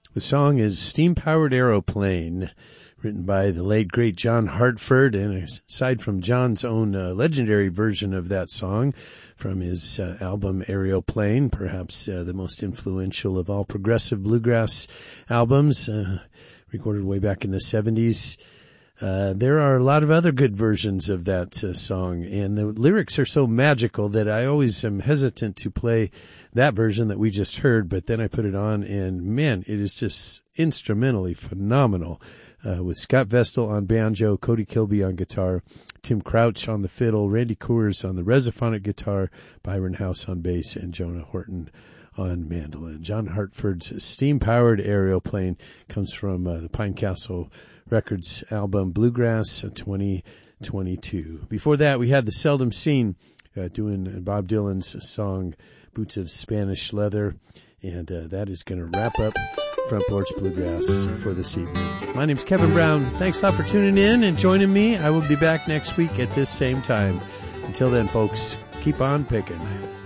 The song is Steam-Powered Aeroplane, written by the late, great John Hartford. And aside from John's own legendary version of that song from his album Aeroplane, perhaps the most influential of all progressive bluegrass albums, recorded way back in the 70s, there are a lot of other good versions of that song, and the lyrics are so magical that I always am hesitant to play that version that we just heard, but then I put it on, and man, it is just instrumentally phenomenal, with Scott Vestal on banjo, Cody Kilby on guitar, Tim Crouch on the fiddle, Randy Coors on the resophonic guitar, Byron House on bass, and Jonah Horton on mandolin. John Hartford's Steam-Powered Aeroplane comes from the Pine Castle Records album Bluegrass 2022. Before that, we had the Seldom Scene doing Bob Dylan's song Boots of Spanish Leather, and that is going to wrap up Front Porch Bluegrass for this evening. My name's Kevin Brown. Thanks a lot for tuning in and joining me. I will be back next week at this same time. Until then, folks, keep on picking.